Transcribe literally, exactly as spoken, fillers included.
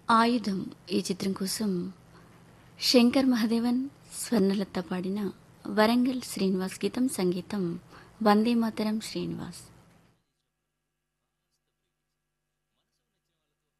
ఆయుధం ఈ చిత్రం కోసం శంకర్ మహదేవన్, స్వర్ణలత పాడిన వరంగల్ శ్రీనివాస్ గీతం, సంగీతం వందే మాతరం శ్రీనివాస్.